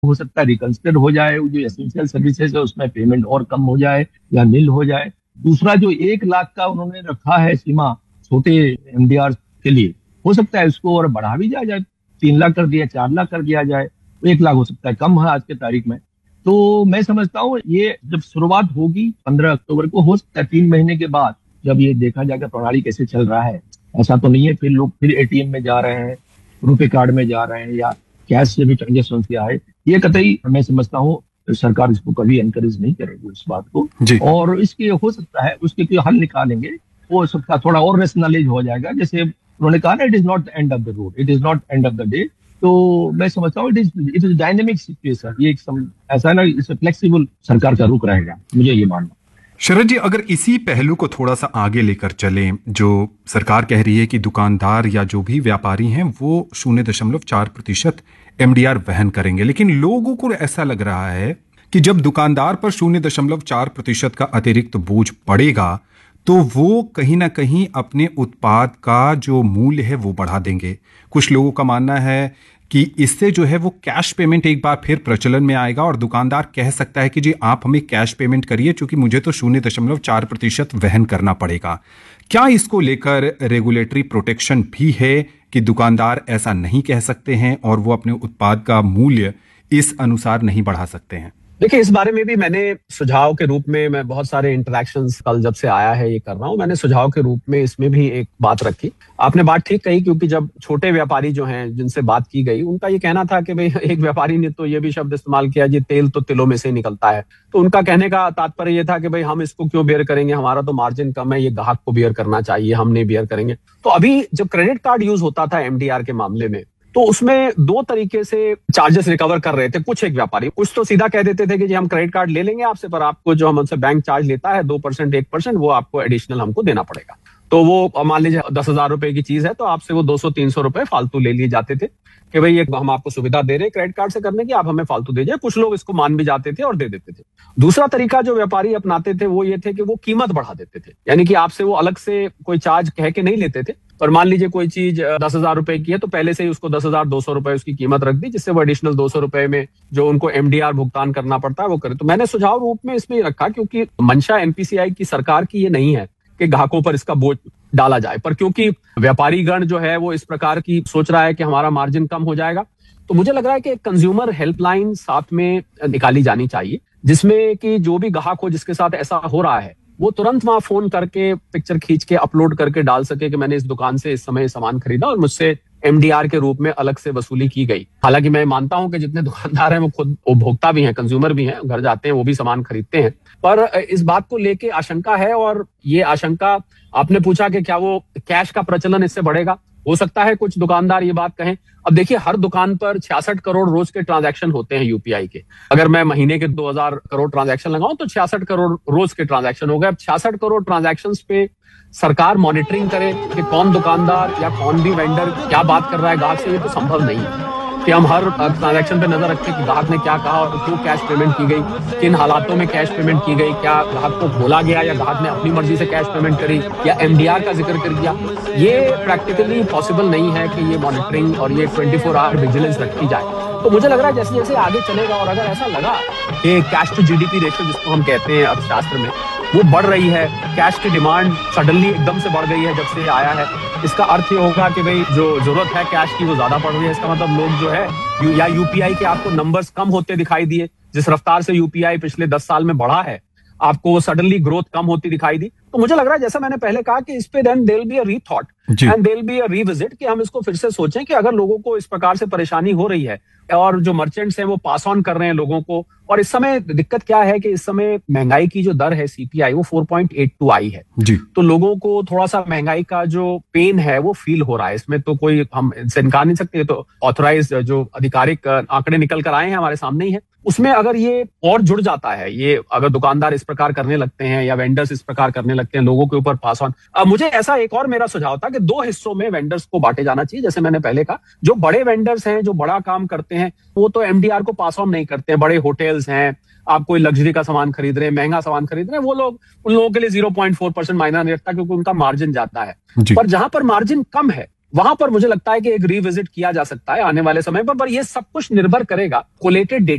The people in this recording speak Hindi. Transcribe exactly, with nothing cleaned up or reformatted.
हो सकता है रिकंसिडर हो जाए, जो एसेंशियल सर्विसेज है उसमें पेमेंट और कम हो जाए या नील हो जाए। दूसरा जो एक लाख का उन्होंने रखा है सीमा छोटे एमडीआर के लिए, हो सकता है उसको और बढ़ा भी जाया जाए, तीन लाख कर दिया, चार लाख कर दिया जाए, एक लाख हो सकता है कम है आज के तारीख में। तो मैं समझता हूँ ये जब शुरुआत होगी पंद्रह अक्टूबर को, हो सकता है तीन महीने के बाद जब ये देखा जाएगा प्रणाली कैसे चल रहा है, ऐसा तो नहीं है फिर लोग फिर एटीएम में जा रहे हैं, रुपए कार्ड में जा रहे हैं या कैश से भी ट्रांजेक्शन किया है, ये कतई मैं समझता हूँ सरकार इसको कभी एनकरेज नहीं करेगी इस बात को। जी। और इसके हो सकता है उसके कोई हल निकालेंगे, हो सकता है थोड़ा और रेशनलाइज हो जाएगा, जैसे उन्होंने कहा ना, it is not end of the road, it is not end of the day. तो मैं समझता हूँ it is it is dynamic situation, ये एक सम, ऐसा है ना, इसे फ्लेक्सिबल सरकार का रुख रहेगा, मुझे ये मानना। शरद जी, अगर इसी पहलू को थोड़ा सा आगे लेकर चलें, जो सरकार कह रही है कि दुकानदार या जो भी व्यापारी हैं वो शून्य दशमलव चार प्रतिशत एमडीआर वहन करेंगे, लेकिन लोगों को ऐसा लग रहा है कि जब दुकानदार पर शून्य दशमलव चार प्रतिशत का अतिरिक्त बोझ पड़ेगा तो वो कहीं ना कहीं अपने उत्पाद का जो मूल्य है वो बढ़ा देंगे। कुछ लोगों का मानना है कि इससे जो है वो कैश पेमेंट एक बार फिर प्रचलन में आएगा और दुकानदार कह सकता है कि जी आप हमें कैश पेमेंट kariye क्योंकि मुझे तो शून्य दशमलव चार प्रतिशत वहन करना पड़ेगा। क्या इसको लेकर रेगुलेटरी प्रोटेक्शन भी है कि दुकानदार ऐसा नहीं कह सकते हैं और वो अपने उत्पाद का मूल्य इस अनुसार नहीं बढ़ा सकते हैं? देखिए, इस बारे में भी मैंने सुझाव के रूप में, मैं बहुत सारे इंटरेक्शंस कल जब से आया है ये कर रहा हूं, मैंने सुझाव के रूप में इसमें भी एक बात रखी। आपने बात ठीक कही, क्योंकि जब छोटे व्यापारी जो हैं जिनसे बात की गई, उनका ये कहना था कि भाई, एक व्यापारी ने तो ये भी शब्द इस्तेमाल किया जी, तेल तो तिलों में से ही निकलता है। तो उनका कहने का तात्पर्य ये था कि भाई हम इसको क्यों बेयर करेंगे, हमारा तो मार्जिन कम है, ये ग्राहक को बेयर करना चाहिए, हम नहीं बेयर करेंगे। तो अभी जब क्रेडिट कार्ड यूज होता था एमडीआर के मामले में, तो उसमें दो तरीके से चार्जेस रिकवर कर रहे थे कुछ एक व्यापारी। कुछ तो सीधा कह देते थे कि जी हम क्रेडिट कार्ड ले लेंगे आपसे, पर आपको जो हम हमसे बैंक चार्ज लेता है दो परसेंट एक परसेंट, वो आपको एडिशनल हमको देना पड़ेगा। तो वो मान लीजिए दस हजार रुपए की चीज है, तो आपसे वो दो सौ तीन सौ रुपए फालतू ले लिए जाते थे कि भाई ये हम आपको सुविधा दे रहे हैं क्रेडिट कार्ड से करने की, आप हमें फालतू दीजिए। कुछ लोग इसको मान भी जाते थे और दे देते थे। दूसरा तरीका जो व्यापारी अपनाते थे वो ये थे कि वो कीमत बढ़ा देते थे, यानी कि आपसे वो अलग से कोई चार्ज कह के नहीं लेते थे, पर मान लीजिए कोई चीज दस हजार रुपए की है तो पहले से ही उसको दस हजार दो सौ रुपए उसकी कीमत रख दी, जिससे वो एडिशनल दो सौ रुपए में जो उनको एमडीआर भुगतान करना पड़ता है वो करे। तो मैंने सुझाव रूप में इसमें ही रखा, क्योंकि मंशा एनपीसीआई की सरकार की ये नहीं है कि ग्राहकों पर इसका बोझ डाला जाए, पर क्योंकि व्यापारी गण जो है वो इस प्रकार की सोच रहा है कि हमारा मार्जिन कम हो जाएगा, तो मुझे लग रहा है कि कंज्यूमर हेल्पलाइन साथ में निकाली जानी चाहिए, जिसमें कि जो भी ग्राहक हो जिसके साथ ऐसा हो रहा है वो तुरंत वहां फोन करके पिक्चर खींच के अपलोड करके डाल सके कि मैंने इस दुकान से इस समय सामान खरीदा और मुझसे एमडीआर के रूप में अलग से वसूली की गई। हालांकि मैं मानता हूं कि जितने दुकानदार हैं वो खुद उपभोक्ता भी हैं, कंज्यूमर भी हैं, घर जाते हैं वो भी सामान खरीदते हैं, पर इस बात को लेके आशंका है। और ये आशंका, आपने पूछा कि क्या वो कैश का प्रचलन इससे बढ़ेगा, हो सकता है कुछ दुकानदार ये बात कहें। अब देखिए, हर दुकान पर छियासठ करोड़ रोज के ट्रांजैक्शन होते हैं यूपीआई के। अगर मैं महीने के दो हजार करोड़ ट्रांजैक्शन लगाऊं तो छियासठ करोड़ रोज के ट्रांजैक्शन हो गए। अब छियासठ करोड़ ट्रांजैक्शन पे सरकार मॉनिटरिंग करे कि कौन दुकानदार या कौन भी वेंडर क्या बात कर रहा है ग्राहक से, ये तो संभव नहीं है कि हम हर ट्रांजैक्शन पे नजर रखें कि ग्राहक ने क्या कहा और क्यों कैश पेमेंट की गई, किन हालातों में कैश पेमेंट की गई, क्या ग्राहक को बोला गया या ग्राहक ने अपनी मर्जी से कैश पेमेंट करी या एमडीआर का जिक्र कर दिया। ये प्रैक्टिकली पॉसिबल नहीं है कि ये मॉनिटरिंग और ये ट्वेंटी फोर आवर विजिलेंस रखी जाए। तो मुझे लग रहा है जैसे जैसे आगे चलेगा और अगर ऐसा लगा कि कैश टू जीडीपी रेशियो जिसको हम कहते हैं अर्थशास्त्र में, वो बढ़ रही है, कैश की डिमांड सडनली एकदम से बढ़ गई है जब से आया है, इसका अर्थ ये होगा कि भाई जो जरूरत है कैश की वो ज्यादा पड़ रही है। इसका मतलब लोग जो है यू, या यूपीआई के आपको नंबर्स कम होते दिखाई दिए, जिस रफ्तार से यूपीआई पिछले दस साल में बढ़ा है आपको सडनली ग्रोथ कम होती दिखाई दी। तो मुझे लग रहा है जैसा मैंने पहले कहा कि इस पे then there will be a रीथॉट and there will be a revisit, कि हम इसको फिर से सोचें कि अगर लोगों को इस प्रकार से परेशानी हो रही है और जो मर्चेंट्स हैं वो पास ऑन कर रहे हैं लोगों को, और इस समय दिक्कत क्या है कि इस समय महंगाई की जो दर है सीपीआई वो चार पॉइंट आठ दो आई है जी। तो लोगों को थोड़ा सा महंगाई का जो पेन है वो फील हो रहा है, इसमें तो कोई हम इनसे इनकार नहीं सकते। तो ऑथराइज जो आधिकारिक आंकड़े निकल कर आए हैं हमारे सामने ही है, उसमें अगर ये और जुड़ जाता है, ये अगर दुकानदार इस प्रकार करने लगते हैं या वेंडर्स इस प्रकार करने लगते हैं लोगों के ऊपर पास ऑन। अब मुझे ऐसा एक और मेरा सुझाव था कि दो हिस्सों में वेंडर्स को बांटे जाना चाहिए। जैसे मैंने पहले कहा, जो बड़े वेंडर्स हैं जो बड़ा काम करते हैं वो तो एमडीआर को पास ऑन नहीं करते हैं। बड़े होटल्स हैं, आप कोई लग्जरी का सामान खरीद रहे हैं, महंगा सामान खरीद रहे हैं, वो लोग, उन लोगों के लिए जीरो पॉइंट फोर परसेंट मायना नहीं रखता क्योंकि उनका मार्जिन जाता है। पर जहां पर मार्जिन कम है वहां पर मुझे लगता है कि एक रिविजिट किया जा सकता है आने वाले समय पर, पर ये सब कुछ निर्भर करेगा कोलेटेड डेटा